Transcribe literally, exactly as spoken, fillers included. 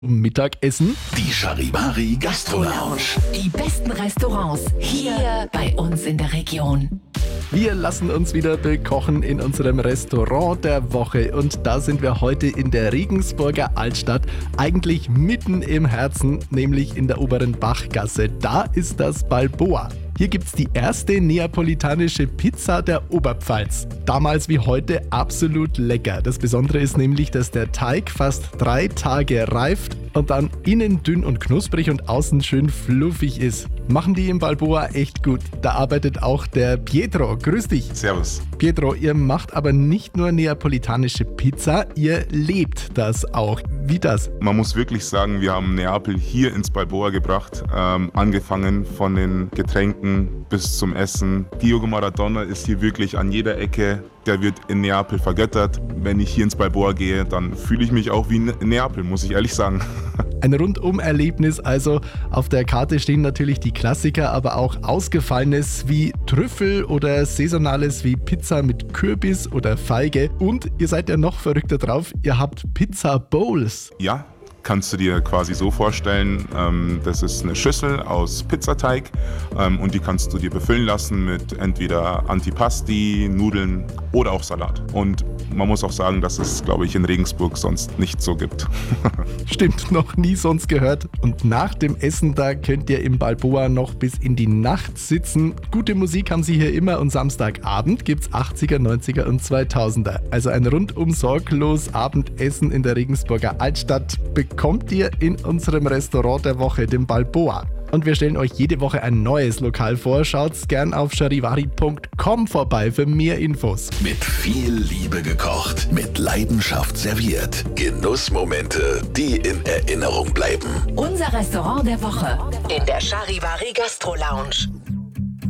Mittagessen. Die Charivari Gastro Lounge. Die besten Restaurants hier bei uns in der Region. Wir lassen uns wieder bekochen in unserem Restaurant der Woche und da sind wir heute in der Regensburger Altstadt, eigentlich mitten im Herzen, nämlich in der oberen Bachgasse. Da ist das Balboa. Hier gibt's die erste neapolitanische Pizza der Oberpfalz. Damals wie heute absolut lecker. Das Besondere ist nämlich, dass der Teig fast drei Tage reift und dann innen dünn und knusprig und außen schön fluffig ist. Machen die im Balboa echt gut. Da arbeitet auch der Pietro. Grüß dich. Servus. Pietro, ihr macht aber nicht nur neapolitanische Pizza, ihr lebt das auch. Wie das? Man muss wirklich sagen, wir haben Neapel hier ins Balboa gebracht. Ähm, angefangen von den Getränken bis zum Essen. Diego Maradona ist hier wirklich an jeder Ecke. Der wird in Neapel vergöttert. Wenn ich hier ins Balboa gehe, dann fühle ich mich auch wie in Neapel, muss ich ehrlich sagen. Ein Rundum-Erlebnis, also auf der Karte stehen natürlich die Klassiker, aber auch Ausgefallenes wie Trüffel oder Saisonales wie Pizza mit Kürbis oder Feige. Und ihr seid ja noch verrückter drauf, ihr habt Pizza Bowls. Ja, kannst du dir quasi so vorstellen, ähm, das ist eine Schüssel aus Pizzateig ähm, und die kannst du dir befüllen lassen mit entweder Antipasti, Nudeln oder auch Salat. Und man muss auch sagen, dass es, glaube ich, in Regensburg sonst nicht so gibt. Stimmt, noch nie sonst gehört. Und nach dem Essen, da könnt ihr im Balboa noch bis in die Nacht sitzen. Gute Musik haben sie hier immer und Samstagabend gibt's achtziger, neunziger und zweitausender. Also ein rundum sorglos Abendessen in der Regensburger Altstadt bekommt ihr in unserem Restaurant der Woche, dem Balboa. Und wir stellen euch jede Woche ein neues Lokal vor. Schaut's gern auf charivari punkt com vorbei für mehr Infos. Mit viel Liebe gekocht, mit Leidenschaft serviert. Genussmomente, die in Erinnerung bleiben. Unser Restaurant der Woche in der Charivari Gastro Lounge.